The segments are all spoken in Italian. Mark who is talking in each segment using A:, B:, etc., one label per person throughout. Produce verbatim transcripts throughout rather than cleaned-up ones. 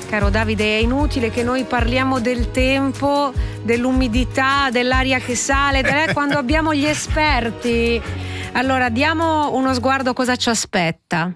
A: caro Davide, è inutile che noi parliamo del tempo, dell'umidità, dell'aria che sale, quando abbiamo gli esperti. Allora, diamo uno sguardo a cosa ci aspetta.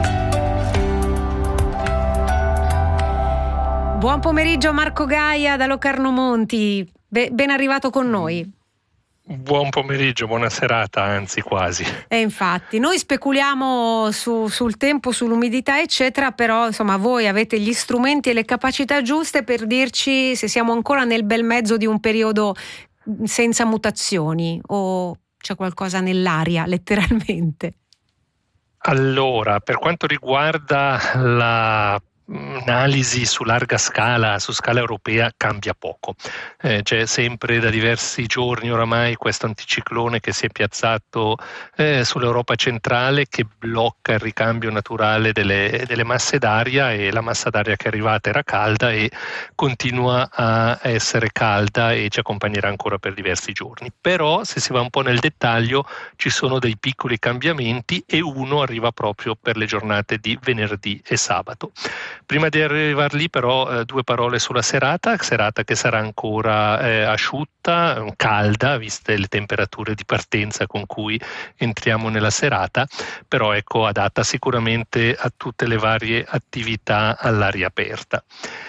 A: Buon pomeriggio Marco Gaia da Locarno Monti, Be- ben arrivato con noi.
B: Buon pomeriggio, buona serata, anzi quasi.
A: E infatti, noi speculiamo su, sul tempo, sull'umidità eccetera, però insomma voi avete gli strumenti e le capacità giuste per dirci se siamo ancora nel bel mezzo di un periodo senza mutazioni o c'è qualcosa nell'aria, letteralmente.
B: Allora, per quanto riguarda la analisi su larga scala, su scala europea, cambia poco. Eh, c'è sempre da diversi giorni oramai questo anticiclone che si è piazzato eh, sull'Europa centrale, che blocca il ricambio naturale delle, delle masse d'aria, e la massa d'aria che è arrivata era calda e continua a essere calda e ci accompagnerà ancora per diversi giorni. Però se si va un po' nel dettaglio ci sono dei piccoli cambiamenti e uno arriva proprio per le giornate di venerdì e sabato. Prima di arrivare lì però eh, due parole sulla serata, serata che sarà ancora eh, asciutta, calda, viste le temperature di partenza con cui entriamo nella serata, però ecco adatta sicuramente a tutte le varie attività all'aria aperta.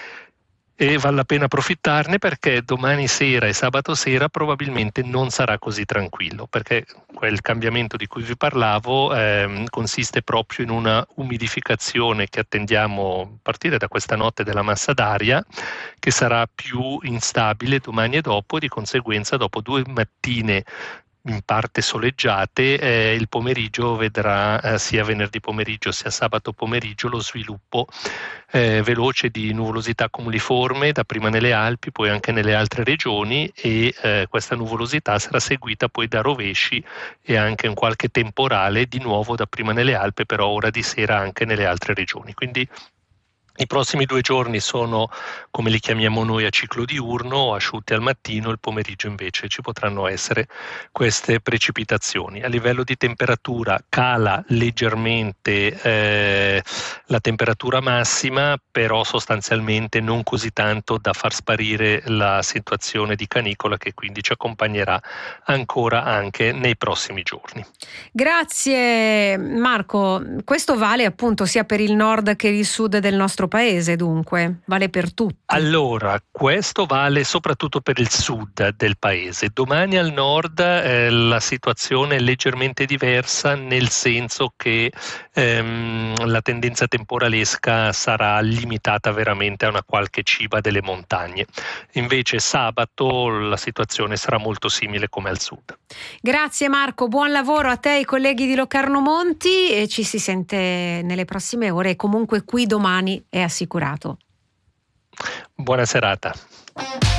B: E vale la pena approfittarne, perché domani sera e sabato sera probabilmente non sarà così tranquillo, perché quel cambiamento di cui vi parlavo ehm, consiste proprio in una umidificazione che attendiamo a partire da questa notte della massa d'aria, che sarà più instabile domani e dopo, e di conseguenza dopo due mattine in parte soleggiate, eh, il pomeriggio vedrà eh, sia venerdì pomeriggio sia sabato pomeriggio lo sviluppo eh, veloce di nuvolosità cumuliforme, dapprima nelle Alpi, poi anche nelle altre regioni, e eh, questa nuvolosità sarà seguita poi da rovesci e anche un qualche temporale, di nuovo dapprima nelle Alpi, però ora di sera anche nelle altre regioni. Quindi i prossimi due giorni sono, come li chiamiamo noi, a ciclo diurno, asciutti al mattino, il pomeriggio invece ci potranno essere queste precipitazioni. A livello di temperatura cala leggermente eh, la temperatura massima, però sostanzialmente non così tanto da far sparire la situazione di canicola, che quindi ci accompagnerà ancora anche nei prossimi giorni.
A: Grazie Marco, questo vale appunto sia per il nord che il sud del nostro paese, dunque vale per tutti.
B: Allora, questo vale soprattutto per il sud del paese. Domani al nord eh, la situazione è leggermente diversa, nel senso che ehm, la tendenza temporalesca sarà limitata veramente a una qualche ciba delle montagne. Invece sabato la situazione sarà molto simile come al sud.
A: Grazie Marco, buon lavoro a te e ai colleghi di Locarno Monti, e ci si sente nelle prossime ore, e comunque qui domani è assicurato.
B: Buona serata.